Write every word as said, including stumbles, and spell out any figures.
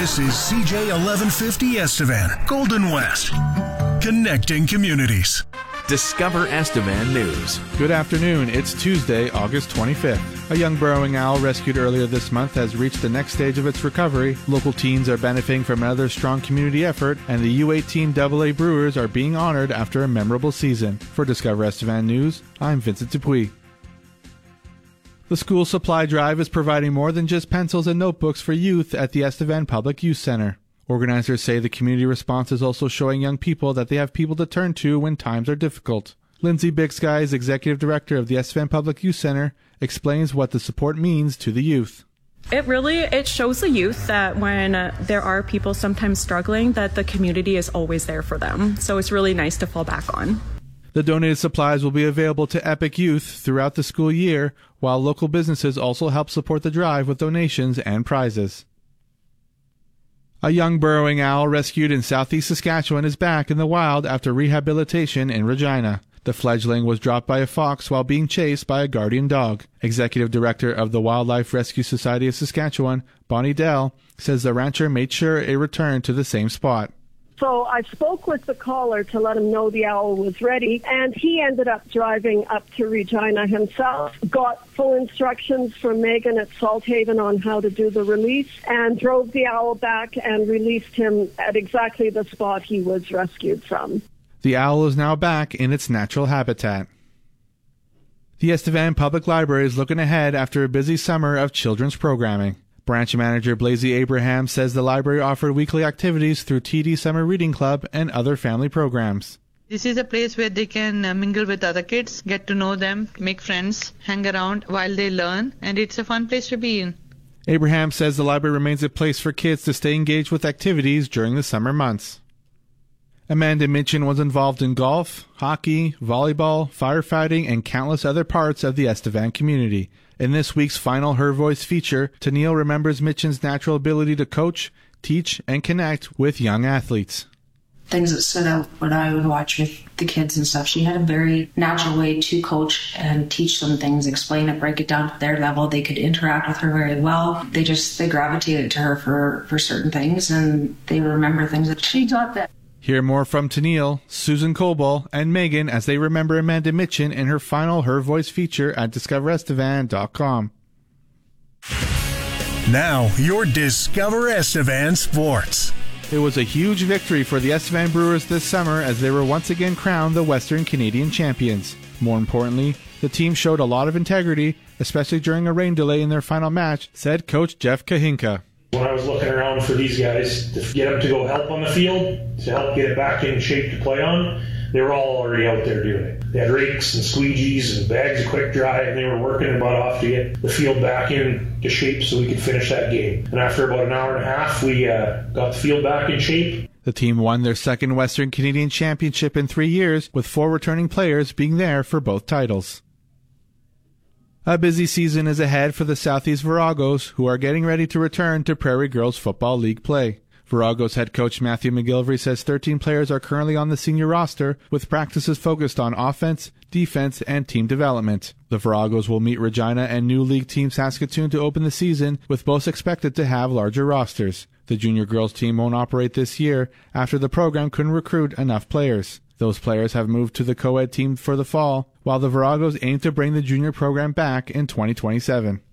This is C J eleven fifty Estevan, Golden West, connecting communities. Discover Estevan News. Good afternoon. It's Tuesday, August twenty-fifth. A young burrowing owl rescued earlier this month has reached the next stage of its recovery. Local teens are benefiting from another strong community effort, and the U eighteen double A Brewers are being honored after a memorable season. For Discover Estevan News, I'm Vincent Dupuis. The school supply drive is providing more than just pencils and notebooks for youth at the Estevan Public Youth Center. Organizers say the community response is also showing young people that they have people to turn to when times are difficult. Lindsay Bixguy, executive director of the Estevan Public Youth Center, explains what the support means to the youth. It really, it shows the youth that when uh, there are people sometimes struggling, that the community is always there for them. So it's really nice to fall back on. The donated supplies will be available to Epic Youth throughout the school year, while local businesses also help support the drive with donations and prizes. A young burrowing owl rescued in southeast Saskatchewan is back in the wild after rehabilitation in Regina. The fledgling was dropped by a fox while being chased by a guardian dog. Executive Director of the Wildlife Rescue Society of Saskatchewan, Bonnie Dell, says the rancher made sure it returned to the same spot. So I spoke with the caller to let him know the owl was ready, and he ended up driving up to Regina himself, got full instructions from Megan at Salthaven on how to do the release, and drove the owl back and released him at exactly the spot he was rescued from. The owl is now back in its natural habitat. The Estevan Public Library is looking ahead after a busy summer of children's programming. Branch manager Blazy Abraham says the library offered weekly activities through T D Summer Reading Club and other family programs. This is a place where they can uh, mingle with other kids, get to know them, make friends, hang around while they learn, and it's a fun place to be in. Abraham says the library remains a place for kids to stay engaged with activities during the summer months. Amanda Minchin was involved in golf, hockey, volleyball, firefighting, and countless other parts of the Estevan community. In this week's final Her Voice feature, Tennille remembers Mitchin's natural ability to coach, teach, and connect with young athletes. Things that stood out when I would watch with the kids and stuff, she had a very natural way to coach and teach them things, explain it, break it down to their level. They could interact with her very well. They just, they gravitated to her for, for certain things, and they remember things that she taught them. Hear more from Tennille, Susan Coble, and Megan as they remember Amanda Mitchin in her final Her Voice feature at discover estevan dot com. Now, your Discover Estevan Sports. It was a huge victory for the Estevan Brewers this summer as they were once again crowned the Western Canadian champions. More importantly, the team showed a lot of integrity, especially during a rain delay in their final match, said Coach Jeff Kahinka. When I was looking around for these guys to get them to go help on the field, to help get it back in shape to play on, they were all already out there doing it. They had rakes and squeegees and bags of quick dry, and they were working their butt off to get the field back into shape so we could finish that game. And after about an hour and a half, we uh, got the field back in shape. The team won their second Western Canadian Championship in three years, with four returning players being there for both titles. A busy season is ahead for the Southeast Viragos, who are getting ready to return to Prairie Girls Football League play. Viragos head coach Matthew McGillivray says thirteen players are currently on the senior roster, with practices focused on offense, defense, and team development. The Viragos will meet Regina and new league team Saskatoon to open the season, with both expected to have larger rosters. The junior girls team won't operate this year after the program couldn't recruit enough players. Those players have moved to the co-ed team for the fall, while the Viragos aim to bring the junior program back in twenty twenty-seven.